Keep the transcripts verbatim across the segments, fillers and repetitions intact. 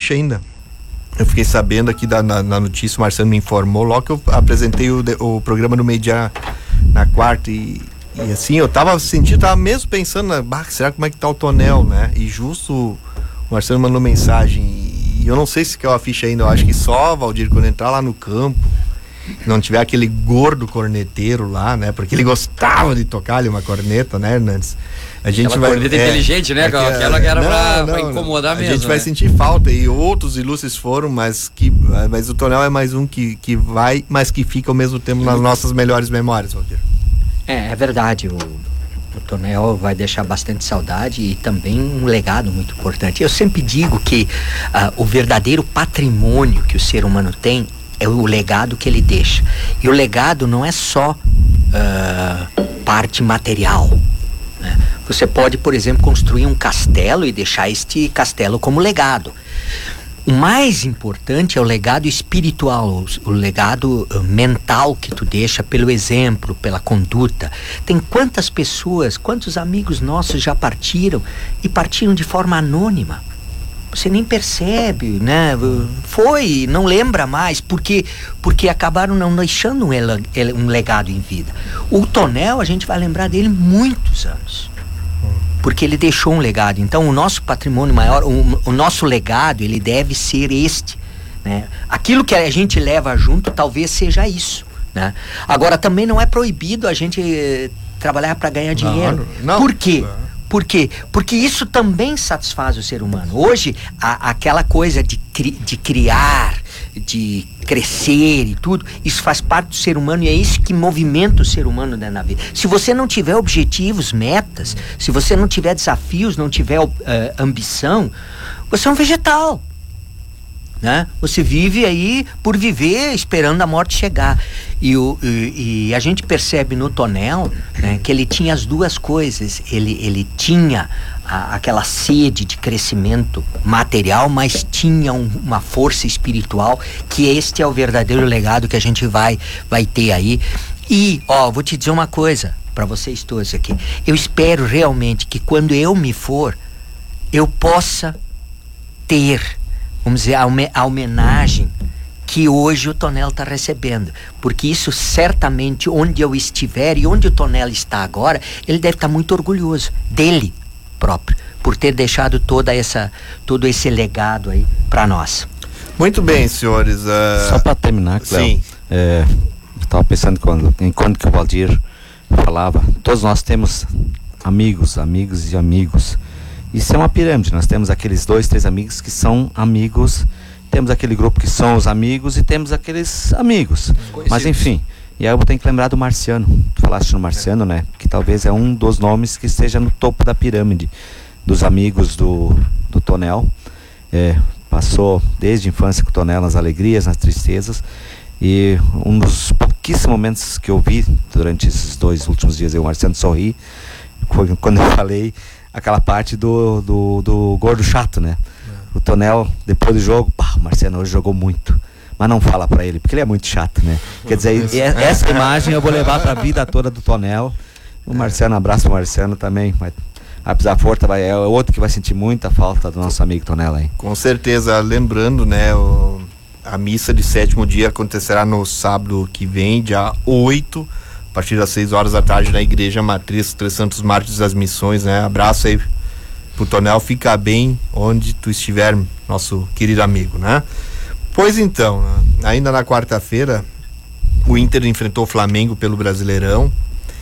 ficha ainda. Eu fiquei sabendo aqui da, na, na notícia, o Marcelo me informou, logo que eu apresentei o, o programa no meio-dia na quarta e, e assim, eu tava sentindo, tava mesmo pensando, bah, será como é que tá o Tonel, né? E justo o Marcelo mandou mensagem e eu não sei se quer uma ficha ainda, eu acho que só, Valdir, quando entrar lá no campo, não tiver aquele gordo corneteiro lá, né? Porque ele gostava de tocar ali uma corneta, né, Hernandes? A gente aquela vai, corneta é, inteligente, né? Aquela, aquela que era não, pra, não, pra incomodar não. mesmo. A gente né? vai sentir falta e outros ilustres foram, mas que mas o Tonel é mais um que, que vai, mas que fica ao mesmo tempo nas nossas melhores memórias, Valdir. É, é verdade, o, o Tonel vai deixar bastante saudade e também um legado muito importante. Eu sempre digo que uh, o verdadeiro patrimônio que o ser humano tem é o legado que ele deixa. E o legado não é só uh, parte material, né? Você pode, por exemplo, construir um castelo e deixar este castelo como legado. O mais importante é o legado espiritual, o, o legado uh, mental que tu deixa pelo exemplo, pela conduta. Tem quantas pessoas, quantos amigos nossos já partiram e partiram de forma anônima? Você nem percebe, né? Foi, não lembra mais, porque, porque acabaram não deixando um, um legado em vida. O Tonel, a gente vai lembrar dele muitos anos, porque ele deixou um legado. Então, o nosso patrimônio maior, o, o nosso legado, ele deve ser este, né? Aquilo que a gente leva junto, talvez seja isso, né? Agora, também não é proibido a gente eh, trabalhar para ganhar dinheiro. Não, não. Por quê? Não. Por quê? Porque isso também satisfaz o ser humano. Hoje, a, aquela coisa de, cri, de criar, de crescer e tudo, isso faz parte do ser humano e é isso que movimenta o ser humano, né, na vida. Se você não tiver objetivos, metas, se você não tiver desafios, não tiver uh, ambição, você é um vegetal, né? Você vive aí por viver, esperando a morte chegar. E, o, e, e a gente percebe no Tonel, né, que ele tinha as duas coisas. Ele, ele tinha a, aquela sede de crescimento material, mas tinha um, uma força espiritual, que este é o verdadeiro legado que a gente vai, vai ter aí. E, ó, vou te dizer uma coisa para vocês todos aqui. Eu espero realmente que quando eu me for, eu possa ter, vamos dizer, a homenagem que hoje o Tonel está recebendo, porque isso certamente, onde eu estiver e onde o Tonel está agora, ele deve estar muito orgulhoso dele próprio, por ter deixado toda essa, todo esse legado aí para nós. Muito bem, senhores. Uh... Só para terminar, Cléo, sim. É, eu estava pensando quando, enquanto que o Valdir falava, todos nós temos amigos, amigos e amigos. Isso é uma pirâmide, nós temos aqueles dois, três amigos que são amigos, temos aquele grupo que são os amigos e temos aqueles amigos, mas enfim, e aí eu vou ter que lembrar do Marciano, tu falaste no Marciano, né, que talvez é um dos nomes que esteja no topo da pirâmide dos amigos do, do Tonel, é, passou desde a infância com o Tonel nas alegrias, nas tristezas, e um dos pouquíssimos momentos que eu vi durante esses dois últimos dias, eu e o Marciano sorri, foi quando eu falei aquela parte do, do, do gordo chato, né? É. O Tonel, depois do jogo, pá, o Marciano hoje jogou muito, mas não fala pra ele, porque ele é muito chato, né? Quer dizer, é, essa imagem eu vou levar pra vida toda do Tonel. O Marciano, abraço pro Marciano também, mas apesar da força, vai, é outro que vai sentir muita falta do nosso amigo Tonel aí. Com certeza, lembrando, né, o, a missa de sétimo dia acontecerá no sábado que vem, dia oito, a partir das seis horas da tarde, na Igreja Matriz Três Santos Mártires das Missões, né? Abraço aí pro Tonel, fica bem onde tu estiver, nosso querido amigo, né? Pois então, né? Ainda na quarta-feira, o Inter enfrentou o Flamengo pelo Brasileirão.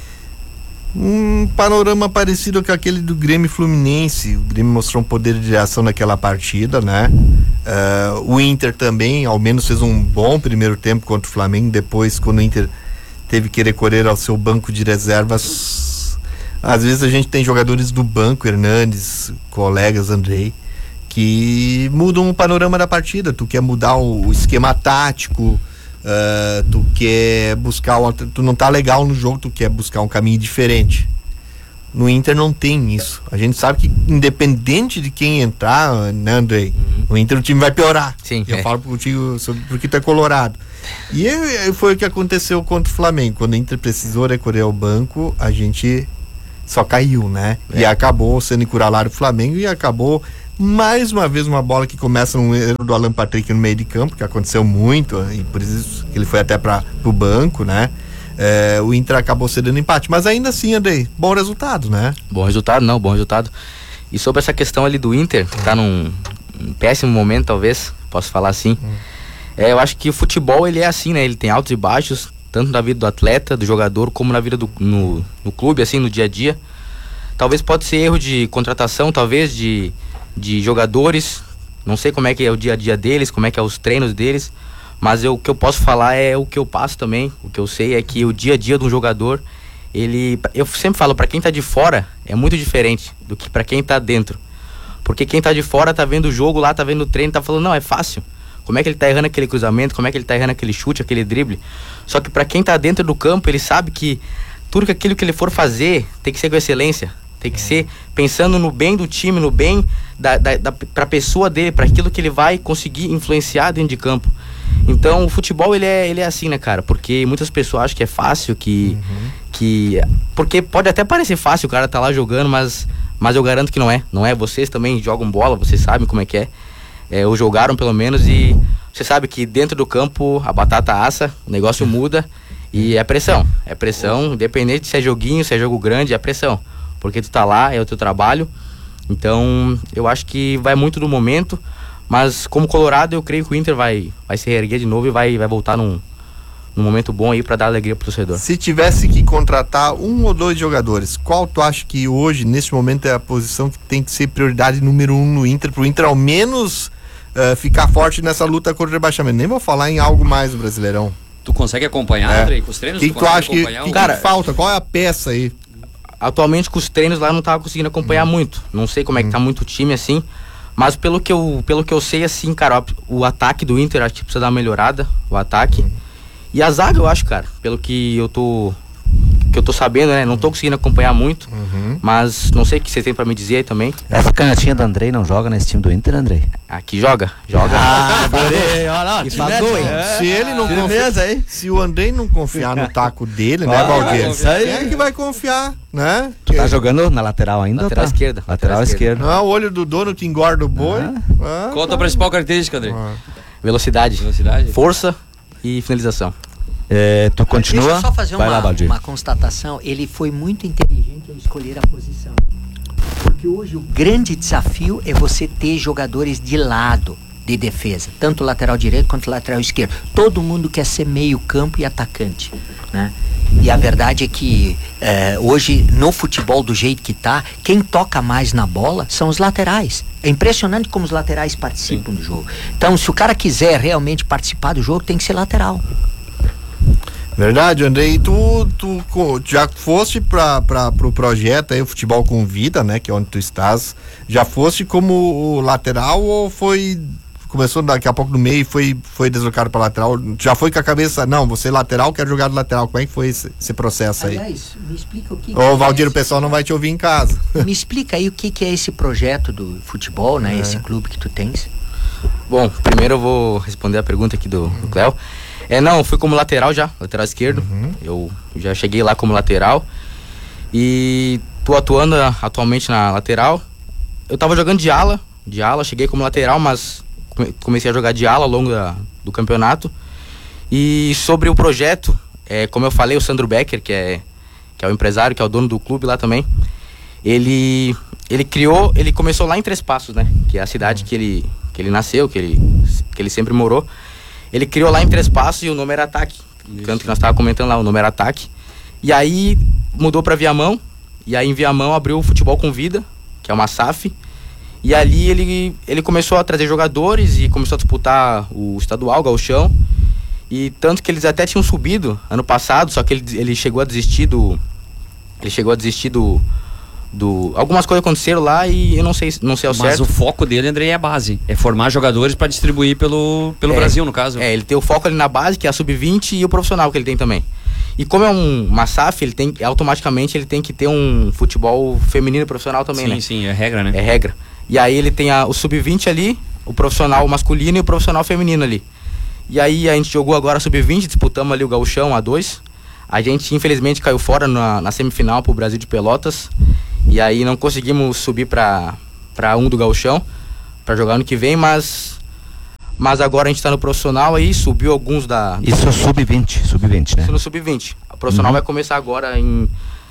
Um panorama parecido com aquele do Grêmio Fluminense. O Grêmio mostrou um poder de reação naquela partida, né? Uh, o Inter também, ao menos, fez um bom primeiro tempo contra o Flamengo. Depois, quando o Inter teve que recorrer ao seu banco de reservas, às vezes a gente tem jogadores do banco, Hernandes, colegas, Andrei, que mudam o panorama da partida. Tu quer mudar o, o esquema tático, uh, tu quer buscar uma, tu não tá legal no jogo, tu quer buscar um caminho diferente. No Inter não tem isso. A gente sabe que independente de quem entrar, né, Andrei, uhum. o Inter, o time vai piorar. Sim, eu é. falo contigo sobre, porque tu é colorado. E é, foi o que aconteceu contra o Flamengo. Quando o Inter precisou recorrer ao banco, a gente só caiu, né? É. E acabou sendo encurralado o Flamengo e acabou Mais uma vez uma bola que começa no erro do Alan Patrick no meio de campo, que aconteceu muito, e por isso que ele foi até para o banco, né? É, o Inter acabou cedendo empate, mas ainda assim, Andrei, bom resultado, né? Bom resultado, não, bom resultado. E sobre essa questão ali do Inter, que tá num um péssimo momento, talvez, posso falar assim. Hum. É, eu acho que o futebol, ele é assim, né? Ele tem altos e baixos, tanto na vida do atleta, do jogador, como na vida do no, no clube, assim, no dia a dia. Talvez pode ser erro de contratação, talvez, de, de jogadores. Não sei como é que é o dia a dia deles, como é que é os treinos deles. Mas eu, o que eu posso falar é o que eu passo também. O que eu sei é que o dia a dia de um jogador, ele... Eu sempre falo, pra quem tá de fora, é muito diferente do que pra quem tá dentro. Porque quem tá de fora tá vendo o jogo lá, tá vendo o treino, tá falando, não, é fácil. Como é que ele tá errando aquele cruzamento, como é que ele tá errando aquele chute, aquele drible. Só que pra quem tá dentro do campo, ele sabe que tudo que aquilo que ele for fazer tem que ser com excelência. Tem que ser pensando no bem do time, no bem da, da, da, pra pessoa dele, pra aquilo que ele vai conseguir influenciar dentro de campo. Então o futebol ele é, ele é assim, né, cara? Porque muitas pessoas acham que é fácil, que, uhum. que... Porque pode até parecer fácil o cara tá lá jogando, mas... Mas eu garanto que não é, não é? Vocês também jogam bola, vocês sabem como é que é. é ou jogaram pelo menos e você sabe que dentro do campo a batata assa, o negócio muda e é pressão. É pressão, independente se é joguinho, se é jogo grande, é pressão. Porque tu tá lá, é o teu trabalho. Então eu acho que vai muito do momento, mas como Colorado eu creio que o Inter vai, vai se reerguer de novo e vai, vai voltar num... um momento bom aí pra dar alegria pro torcedor. Se tivesse que contratar um ou dois jogadores, qual tu acha que hoje, nesse momento, é a posição que tem que ser prioridade número um no Inter, pro Inter ao menos uh, ficar forte nessa luta contra o rebaixamento? Nem vou falar em algo mais do Brasileirão. Tu consegue acompanhar, é. Andrei, com os treinos? Que tu, tu acha que, que, cara, que falta? Qual é a peça aí? Atualmente com os treinos lá eu não tava conseguindo acompanhar hum. muito. Não sei como é que hum. tá muito o time assim, mas pelo que eu, pelo que eu sei assim, cara, o, o ataque do Inter acho que precisa dar uma melhorada, o ataque. Hum. E a zaga, eu acho, cara, pelo que eu tô que eu tô sabendo, né? Não tô conseguindo acompanhar muito, uhum. mas não sei o que você tem pra me dizer aí também. Essa canhotinha do Andrei não joga nesse time do Inter, Andrei? Aqui joga, joga. Ah, adorei. Olha lá, se ele não confiar, se o Andrei não confiar no taco dele, né, Valdir? Quem é que vai confiar, né? Tu tá jogando na lateral ainda? Lateral tá? esquerda. Lateral, lateral esquerda. Não, o olho do dono que engorda o boi. Ah. Ah, Qual a tua principal característica, Andrei? Ah. Velocidade. Velocidade. Força e finalização. É, tu continua? Deixa eu só fazer Vai uma, lá, uma constatação. Ele foi muito inteligente ao escolher a posição. Porque hoje o grande desafio é você ter jogadores de lado de defesa, tanto lateral direito quanto lateral esquerdo. Todo mundo quer ser meio campo e atacante, né? E a verdade é que é, hoje no futebol do jeito que tá, quem toca mais na bola são os laterais. É impressionante como os laterais participam Sim. do jogo. Então, se o cara quiser realmente participar do jogo, tem que ser lateral. Verdade, Andrei. E tu, tu já foste para pro projeto aí, o Futebol com Vida, né? Que é onde tu estás. Já foste como lateral ou foi... Começou daqui a pouco no meio e foi, foi deslocado para lateral? Já foi com a cabeça, não, você lateral, quero jogar do lateral. Como é que foi esse, esse processo aí? Aliás, me explica o que... Ô, que Valdir, é o pessoal não vai te ouvir em casa. Me explica aí o que, que é esse projeto do futebol, né? É. Esse clube que tu tens. Bom, primeiro eu vou responder a pergunta aqui do, do Cléo. É, não, fui como lateral já, lateral esquerdo. Uhum. Eu já cheguei lá como lateral. E tô atuando atualmente na lateral. Eu tava jogando de ala, de ala, cheguei como lateral, mas comecei a jogar de ala ao longo da, do campeonato. E sobre o projeto, é, como eu falei, o Sandro Becker, que é, que é o empresário, que é o dono do clube lá também, ele, ele criou, ele começou lá em Três Passos, né? Que é a cidade que ele, que ele nasceu, que ele, que ele sempre morou. Ele criou lá em Três Passos e o nome era Ataque. Isso. Tanto que nós estávamos comentando lá, o nome era Ataque. E aí mudou para Viamão. E aí em Viamão abriu o Futebol com Vida, que é uma S A F. E ali ele, ele começou a trazer jogadores e começou a disputar o estadual, o gauchão. E tanto que eles até tinham subido ano passado, só que ele, ele chegou a desistir do... Ele chegou a desistir do... Do, algumas coisas aconteceram lá e eu não sei, não sei ao Mas certo. Mas o foco dele, Andrei, é a base. É formar jogadores para distribuir pelo, pelo é, Brasil, no caso. É, ele tem o foco ali na base, que é a sub vinte, e o profissional que ele tem também. E como é um, uma S A F, ele tem, automaticamente ele tem que ter um futebol feminino e profissional também, sim, né? Sim, sim, é regra, né? É regra. E aí ele tem a, o sub vinte ali, o profissional masculino e o profissional feminino ali. E aí a gente jogou agora a sub vinte, disputamos ali o gauchão A dois. A gente infelizmente caiu fora na, na semifinal pro Brasil de Pelotas. E aí não conseguimos subir para para um do gauchão. pra jogar ano que vem, mas mas agora a gente tá no profissional aí, subiu alguns da... Isso é sub vinte, sub vinte, né? Isso no sub vinte. O profissional Uhum. vai começar agora em...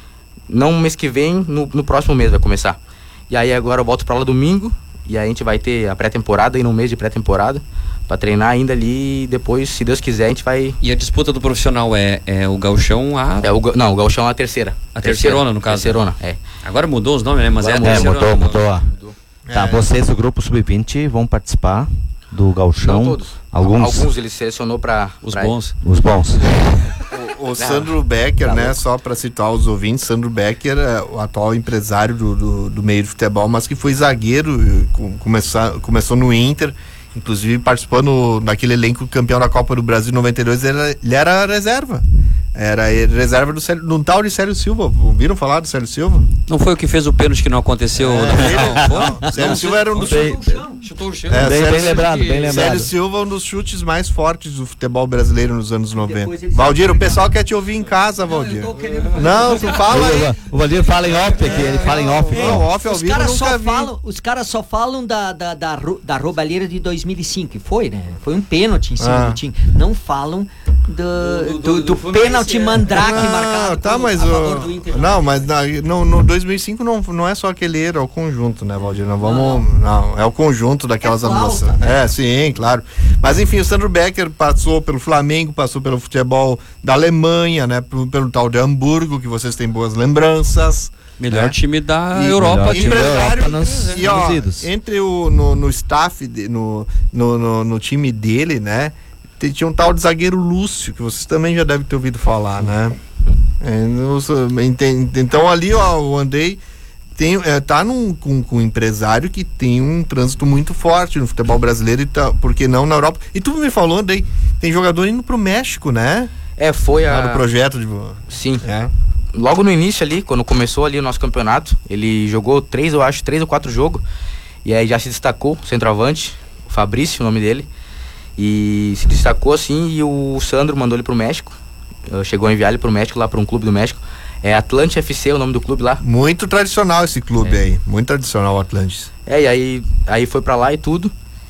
Não no mês que vem, no, no próximo mês vai começar. E aí agora eu volto pra lá domingo, e aí a gente vai ter a pré-temporada, aí no mês de pré-temporada, pra treinar ainda ali, e depois, se Deus quiser, a gente vai... E a disputa do profissional é, é o gauchão a... É o, ga- não, o gauchão é a terceira. A terceirona, no caso. Terceirona, é. Agora mudou os nomes, né? Mas Agora é a É, terceirona. mudou, mudou. ó. Mudou. Tá, É. vocês, o grupo sub vinte, vão participar do gauchão. Não todos. Alguns? Alguns ele selecionou pra... Os pra- bons. Os bons. O, o Sandro Becker, tá né, louco. só para citar os ouvintes, Sandro Becker é o atual empresário do, do, do meio de futebol, mas que foi zagueiro, e com- começar, começou no Inter, inclusive participando naquele elenco campeão da Copa do Brasil em noventa e dois, ele, era- ele era reserva. Era ele reserva do, Célio- de um tal de Célio Silva. Ouviram falar do Célio Silva? Não foi o que fez o pênalti que não aconteceu no final? Foi? Não, Célio Silva era um dos Bem- Chutou o chão. É, bem, Célio- bem lembrado, bem lembrado. Célio Silva é um dos chutes mais fortes do futebol brasileiro nos anos noventa. Depois eles- Valdir, o pessoal quer te ouvir em casa, Valdir. Não, tu fala aí. O Valdir fala em off aqui, ele fala em off. Não, off ao Os vivo caras nunca só vi. falam, os caras só falam da, da, da, ro- da roubalheira de dois mil e cinco, e foi, né? Foi um pênalti em cima Ah. do time. Não falam do, do, Do- do- do, do Fluminense, pênalti é. mandrake Ah, marcado tá, por- mas a o- favor do Inter. não, mas na, no, no dois mil e cinco não, não é só aquele erro, é o conjunto, né, Valdir? Não vamos, não, é o conjunto daquelas É falta, anulações. né? É, sim, claro. Mas enfim, o Sandro Becker passou pelo Flamengo, passou pelo futebol da Alemanha, né, pelo, pelo tal de Hamburgo, que vocês têm boas lembranças. Melhor né? time da E- Europa. melhor time time da Empresário, Europa nos- e, ó, nos idos. entre o no, no staff de- no, no, no, no time dele, né, te- tinha um tal de zagueiro Lúcio, que vocês também já devem ter ouvido falar, né? É, não sou- enten- então ali, ó, o Andrei tem, é, tá num, com, com um empresário que tem um trânsito muito forte no futebol brasileiro, e tá, por que não na Europa? E tu me falou, Andrei, tem jogador indo pro México, né? É, foi Lá do a... projeto de... Sim. É. Logo no início ali, quando começou ali o nosso campeonato, ele jogou três, eu acho, três ou quatro jogos. E aí já se destacou, centroavante, o Fabrício, o nome dele. E se destacou assim, e o Sandro mandou ele pro México. Uh, Chegou a enviar ele pro México, lá pra um clube do México. É Atlante F C, o nome do clube lá. Muito tradicional esse clube É. aí, muito tradicional o Atlantis. É, e aí, aí foi pra lá e tudo.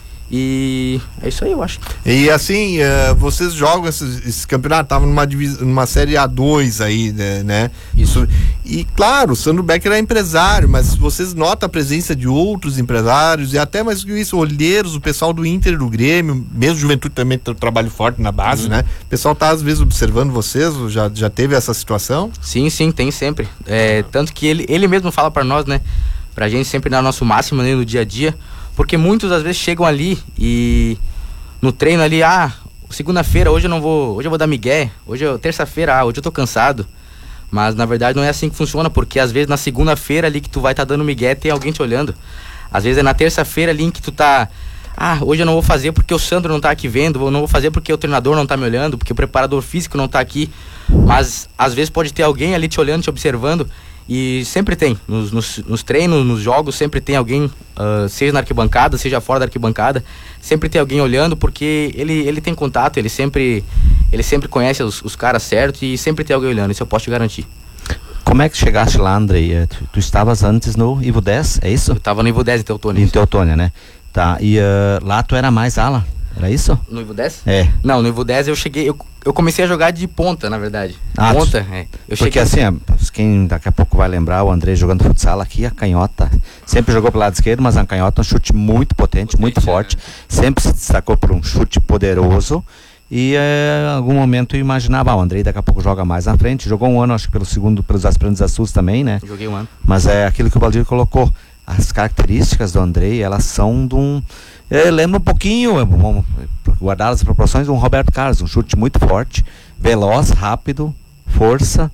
E é isso aí, eu acho. E assim, eh, vocês jogam esses, esse campeonato, estavam numa, divis- numa série A dois aí, né? né? Isso. E claro, o Sandro Becker é empresário, mas vocês notam a presença de outros empresários e até mais que isso, olheiros, o pessoal do Inter e do Grêmio, mesmo Juventude também tem um trabalho forte na base, Uhum. né? O pessoal tá às vezes observando vocês, já, já teve essa situação? Sim, sim, tem sempre. É, tanto que ele, ele mesmo fala pra nós, né? Pra gente sempre dar o nosso máximo né, no dia a dia. Porque muitos às vezes chegam ali e no treino ali, ah, segunda-feira, hoje eu não vou, hoje eu vou dar migué, hoje eu, terça-feira, ah, hoje eu tô cansado. Mas na verdade não é assim que funciona, porque às vezes na segunda-feira ali que tu vai estar tá dando migué, tem alguém te olhando. Às vezes é na terça-feira ali em que tu tá, ah, hoje eu não vou fazer porque o Sandro não tá aqui vendo, eu não vou fazer porque o treinador não tá me olhando, porque o preparador físico não tá aqui. Mas às vezes pode ter alguém ali te olhando, te observando. E sempre tem, nos, nos, nos treinos, nos jogos, sempre tem alguém, uh, seja na arquibancada, seja fora da arquibancada, sempre tem alguém olhando, porque ele, ele tem contato, ele sempre, ele sempre conhece os, os caras certos e sempre tem alguém olhando, isso eu posso te garantir. Como é que chegaste lá, Andrei? Eh, Tu, tu estavas antes no Ivo dez, é isso? Eu tava no Ivo dez em Teutônia. Em Teutônia, né? Tá, e eh, lá tu era mais ala, era isso? No Ivo dez? É. Não, no Ivo dez eu cheguei, eu, eu comecei a jogar de ponta, na verdade. Ah, tu- ponta, é. Eu Porque cheguei, assim, ó, quem daqui a pouco vai lembrar, o André jogando futsal aqui, a canhota, sempre jogou pelo lado esquerdo, mas a canhota é um chute muito potente, Potente, muito forte, sempre se destacou por um chute poderoso, e eh, em algum momento eu imaginava, ah, o André daqui a pouco joga mais na frente, jogou um ano, acho que pelo segundo, pelos Aspirantes Azuis também, né? joguei um ano. Mas é aquilo que o Valdir colocou, as características do André, elas são de um, eh, lembra um pouquinho, eh, vamos guardar as proporções de um Roberto Carlos, um chute muito forte, veloz, rápido, força.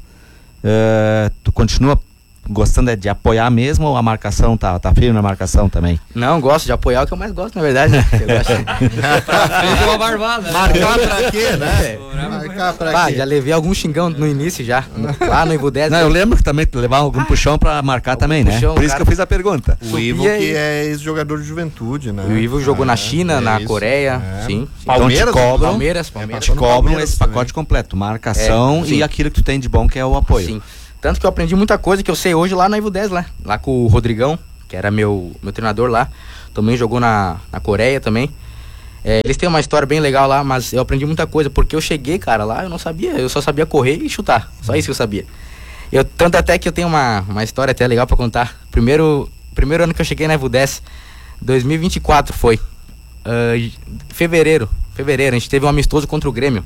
Eh, tu continua gostando é de apoiar mesmo ou a marcação tá, tá firme na marcação também? Não, gosto de apoiar, o que eu mais gosto, na verdade, né? Eu gosto Deu uma barbada. né? Marcar pra quê, né? É. Marcar pra Ah, quê? já levei algum xingão no início já, no- lá no Ivo dez. Não, eu lembro que também tu levava algum puxão pra marcar também, né? puxão, Por isso cara. que eu fiz a pergunta. O Ivo subia que e- é ex-jogador de juventude, né? O Ivo jogou na É, China, é na isso. Coreia, É. sim. sim. Palmeiras, Então te cobram, Palmeiras, Palmeiras. Te no cobram Palmeiras esse também. pacote completo, marcação É, sim. e aquilo que tu tem de bom que é o apoio. Sim. Tanto que eu aprendi muita coisa que eu sei hoje lá na Ivo dez, lá. Lá com o Rodrigão, que era meu, meu treinador lá. também jogou na, na Coreia também. É, eles têm uma história bem legal lá, mas eu aprendi muita coisa, porque eu cheguei, cara, lá eu não sabia, eu só sabia correr e chutar, só isso que eu sabia. Eu, tanto até que eu tenho uma, uma história até legal pra contar. Primeiro, primeiro ano que eu cheguei na Evo dez, dois mil e vinte e quatro foi, uh, fevereiro, fevereiro, a gente teve um amistoso contra o Grêmio.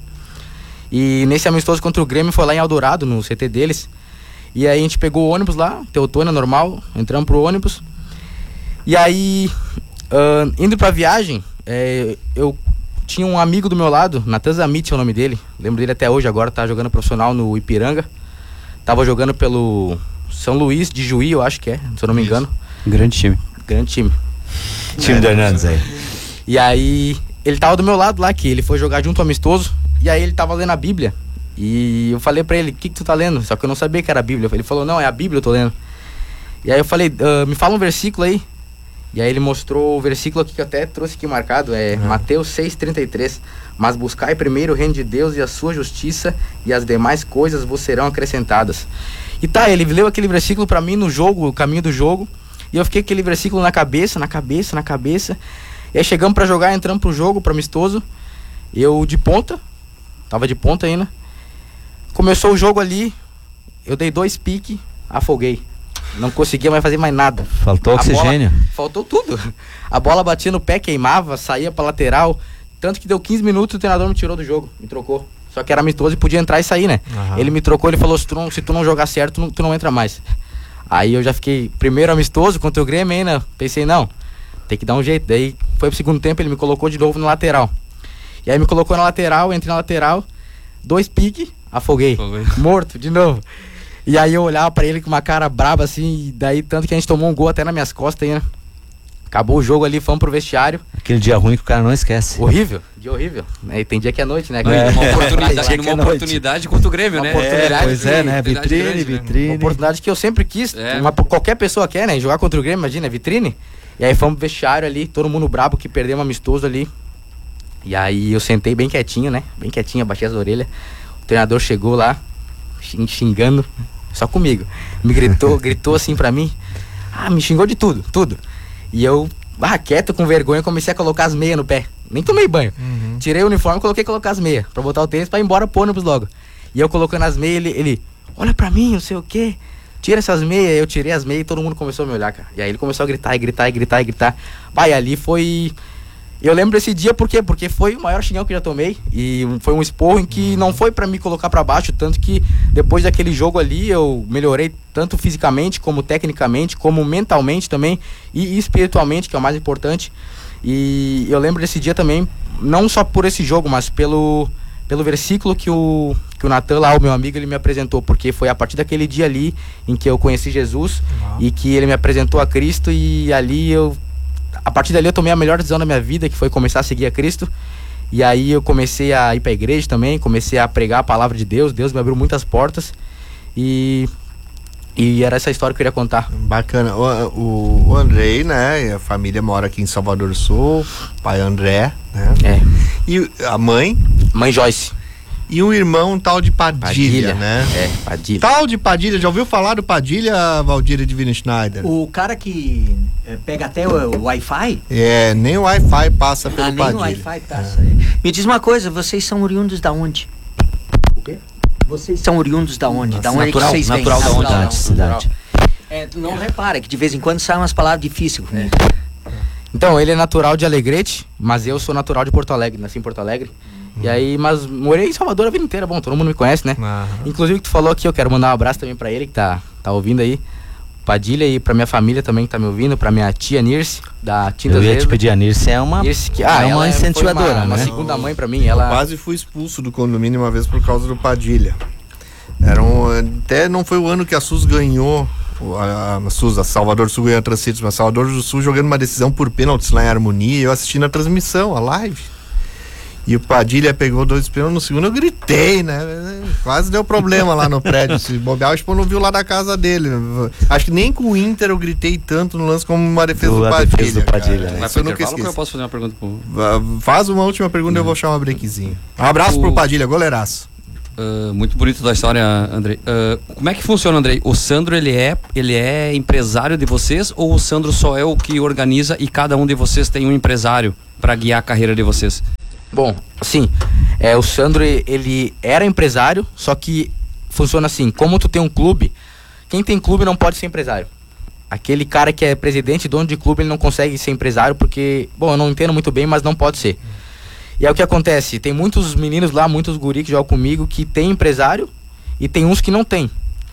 E nesse amistoso contra o Grêmio foi lá em Eldorado, no C T deles. E aí a gente pegou o ônibus lá, Teutônia normal, entramos pro ônibus. E aí, uh, indo pra viagem, é, eu tinha um amigo do meu lado, Natan Zamit é o nome dele, lembro dele até hoje, agora tá jogando profissional no Ipiranga. Tava jogando pelo São Luís de Juí, eu acho que é, se eu não me engano. Grande time. Grande time. Time do Hernandes aí. E aí, ele tava do meu lado lá, que ele foi jogar junto ao amistoso, e aí ele tava lendo a Bíblia. E eu falei pra ele, o que que tu tá lendo? Só que eu não sabia que era a Bíblia. Ele falou, não, é a Bíblia eu tô lendo. E aí eu falei, uh, me fala um versículo aí. E aí ele mostrou o versículo aqui que eu até trouxe aqui marcado, é uhum. Mateus seis, trinta e três. Mas buscai primeiro o reino de Deus e a sua justiça, e as demais coisas vos serão acrescentadas. E tá, ele leu aquele versículo pra mim no jogo, o caminho do jogo. E eu fiquei com aquele versículo na cabeça, na cabeça, na cabeça. E aí chegamos pra jogar, entramos pro jogo, pro amistoso. Eu de ponta, tava de ponta ainda. Começou o jogo ali, eu dei dois piques, afoguei. Não conseguia mais fazer mais nada. Faltou A oxigênio. bola, faltou tudo. A bola batia no pé, queimava, saía pra lateral. Tanto que deu quinze minutos e o treinador me tirou do jogo, me trocou. Só que era amistoso e podia entrar e sair, né? Uhum. Ele me trocou, ele falou, se tu não, se tu não jogar certo, tu não, tu não entra mais. Aí eu já fiquei primeiro amistoso contra o Grêmio ainda. Pensei, não, tem que dar um jeito. Daí foi pro segundo tempo, ele me colocou de novo na lateral. E aí me colocou na lateral, entrei na lateral, dois piques, afoguei, Afoguei. morto, de novo. E aí eu olhava pra ele com uma cara braba assim, e daí tanto que a gente tomou um gol até nas minhas costas ainda. Acabou o jogo ali, fomos pro vestiário. Aquele dia ruim que o cara não esquece. Horrível, dia horrível. E tem dia que é noite, né? É. Uma oportunidade, É. uma oportunidade contra o Grêmio, uma né? Oportunidade, é, pois é, né? Vitrine, Vitrine, grande, vitrine. Uma oportunidade que eu sempre quis, É. uma, qualquer pessoa quer, né? Jogar contra o Grêmio, imagina, vitrine. E aí fomos pro vestiário ali, todo mundo brabo que perdeu um amistoso ali. E aí eu sentei bem quietinho, né? Bem quietinho, abaixei as orelhas. O treinador chegou lá, xingando, só comigo. Me gritou, gritou assim pra mim. Ah, me xingou de tudo, tudo. E eu, ah, quieto, com vergonha, comecei a colocar as meias no pé. Nem tomei banho. Uhum. Tirei o uniforme e coloquei colocar as meias, pra botar o tênis pra ir embora pro ônibus logo. E eu colocando as meias, ele, ele olha pra mim, não sei o quê. Tira essas meias. Eu tirei as meias e todo mundo começou a me olhar, cara. E aí ele começou a gritar, e gritar, e gritar, e gritar. Vai, ali foi... Eu lembro desse dia, por quê? Porque foi o maior xingão que eu já tomei. E foi um esporro em que não foi pra me colocar pra baixo. Tanto que depois daquele jogo ali, eu melhorei tanto fisicamente, como tecnicamente, como mentalmente também. E espiritualmente, que é o mais importante. E eu lembro desse dia também, não só por esse jogo, mas pelo, pelo versículo que o, que o Natan lá, o meu amigo, ele me apresentou. Porque foi a partir daquele dia ali em que eu conheci Jesus. Uhum. E que ele me apresentou a Cristo. E ali eu... A partir dali eu tomei a melhor decisão da minha vida, que foi começar a seguir a Cristo. E aí eu comecei a ir pra igreja também, comecei a pregar a palavra de Deus. Deus me abriu muitas portas. E, e era essa história que eu queria contar. Bacana. O, o, o Andrei, né? A família mora aqui em Salvador do Sul. Pai André, né? É. E a mãe? Mãe Joyce. E um irmão um tal de Padilha, Padilha, né? É, Padilha. Tal de Padilha, já ouviu falar do Padilha, Valdir Divino Schneider? O cara que é, pega até o, o Wi-Fi? É, nem o Wi-Fi passa pelo ah, nem Padilha. o Wi-Fi passa. É. Me diz uma coisa, vocês são oriundos da onde? O quê? Vocês são oriundos da onde? Da onde natural, é que vocês vêm? natural, natural da onde? Cidade. É, não é. repara que de vez em quando saem umas palavras difíceis comigo. É. Então, ele é natural de Alegrete, mas eu sou natural de Porto Alegre, nasci em Porto Alegre. E aí, mas morei em Salvador a vida inteira, bom, todo mundo me conhece, né? Uhum. Inclusive, que tu falou aqui, eu quero mandar um abraço também pra ele, que tá, tá ouvindo aí. Padilha, e pra minha família também, que tá me ouvindo, pra minha tia Nirce, da Tintas Eu ia Vesdas. te pedir, a Nirce é uma, Nirce, que, ah, é uma incentivadora, uma, né? uma segunda mãe pra mim, ela... Eu quase fui expulso do condomínio uma vez por causa do Padilha. Era um, até não foi o ano que a SUS ganhou, a, a SUS, a Salvador do Sul ganhou a Transcitos, mas Salvador do Sul jogando uma decisão por pênaltis lá em Harmonia, e eu assistindo a transmissão, a live. E o Padilha pegou dois pênaltis no segundo, eu gritei, né? Quase deu problema lá no prédio. Se bobear, o não viu lá da casa dele. Acho que nem com o Inter eu gritei tanto no lance como uma defesa do, do Padilha. Defesa do Padilha, né? Mas eu nunca esqueci. Eu posso fazer uma pergunta pro... Faz uma última pergunta e hum. eu vou chamar um breakzinho. Um abraço o... pro Padilha, goleiraço. Uh, muito bonito da história, Andrei. Uh, como é que funciona, Andrei? O Sandro, ele é, ele é empresário de vocês ou o Sandro só é o que organiza e cada um de vocês tem um empresário para guiar a carreira de vocês? Bom, assim, é, o Sandro, ele era empresário, só que funciona assim, como tu tem um clube, quem tem clube não pode ser empresário. Aquele cara que é presidente, dono de clube, ele não consegue ser empresário porque, bom, eu não entendo muito bem, mas não pode ser. E é o que acontece, tem muitos meninos lá, muitos guri que jogam comigo que tem empresário e tem uns que não tem.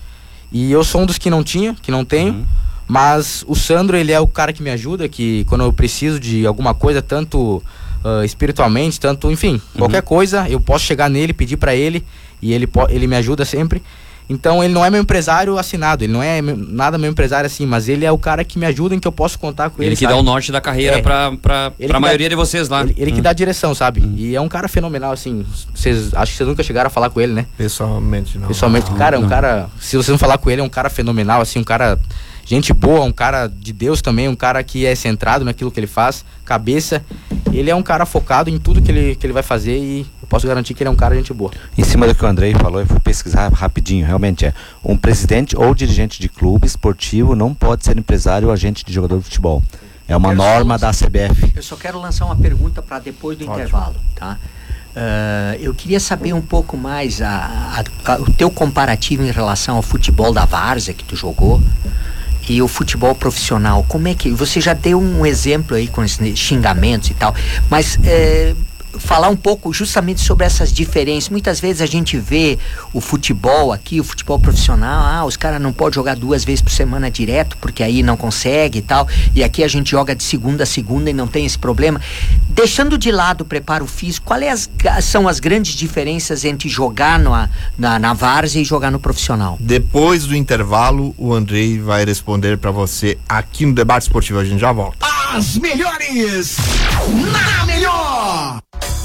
E eu sou um dos que não tinha, que não tenho, uhum. Mas o Sandro, ele é o cara que me ajuda, que quando eu preciso de alguma coisa, tanto uh, espiritualmente, tanto, enfim, uhum. qualquer coisa, eu posso chegar nele, pedir pra ele e ele, ele me ajuda sempre. Então ele não é meu empresário assinado, ele não é meu, nada meu empresário assim, mas ele é o cara que me ajuda, em que eu posso contar com ele. Ele que sabe? Dá o norte da carreira é. pra, pra, pra maioria dá, de vocês lá. Ele, ele hum. que dá a direção, sabe? Hum. E é um cara fenomenal, assim. Vocês, acho que vocês nunca chegaram a falar com ele, né? Pessoalmente, não. Pessoalmente, não, cara, é um não. cara. Se você não falar com ele, é um cara fenomenal, assim, um cara. Gente boa, um cara de Deus também, um cara que é centrado naquilo que ele faz, cabeça. Ele é um cara focado em tudo que ele, que ele vai fazer e eu posso garantir que ele é um cara de gente boa. Em cima do que o Andrei falou, eu fui pesquisar rapidinho, realmente é. Um presidente ou dirigente de clube esportivo não pode ser empresário ou agente de jogador de futebol. É uma norma da C B F. Eu só quero lançar uma pergunta para depois do Ótimo. intervalo, tá? Uh, eu queria saber um pouco mais a, a, a, o teu comparativo em relação ao futebol da várzea que tu jogou e o futebol profissional. Como é que... Você já deu um exemplo aí com esses xingamentos e tal, mas... É, falar um pouco justamente sobre essas diferenças. Muitas vezes a gente vê o futebol aqui, o futebol profissional, ah, os caras não podem jogar duas vezes por semana direto, porque aí não consegue e tal, e aqui a gente joga de segunda a segunda e não tem esse problema. Deixando de lado o preparo físico, quais são as grandes diferenças entre jogar na, na, na várzea e jogar no profissional? Depois do intervalo, o Andrei vai responder para você aqui no Debate Esportivo. A gente já volta. As melhores na melhor.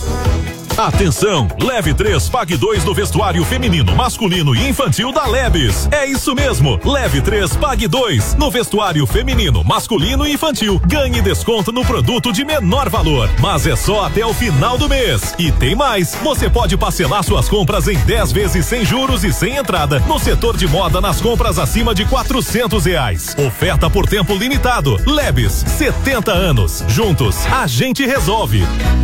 Atenção, leve três, pague dois no vestuário feminino, masculino e infantil da Lebes. É isso mesmo, leve três, pague dois no vestuário feminino, masculino e infantil. Ganhe desconto no produto de menor valor, mas é só até o final do mês. E tem mais, você pode parcelar suas compras em dez vezes sem juros e sem entrada no setor de moda nas compras acima de quatrocentos reais. Oferta por tempo limitado. Lebes, setenta anos. Juntos, a gente resolve.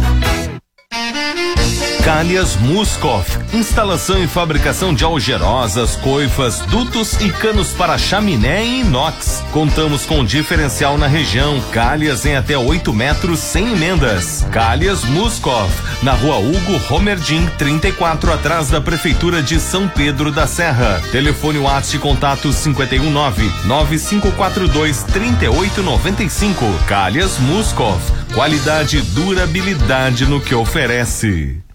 Calhas Muscoff, instalação e fabricação de algerosas, coifas, dutos e canos para chaminé e inox. Contamos com diferencial na região, calhas em até oito metros sem emendas. Calhas Muscoff, na rua Hugo Romerdim, trinta e quatro, atrás da Prefeitura de São Pedro da Serra. Telefone WhatsApp contato cinco um nove, nove cinco quatro dois, três oito nove cinco. Calhas Muscoff, qualidade e durabilidade no que oferece.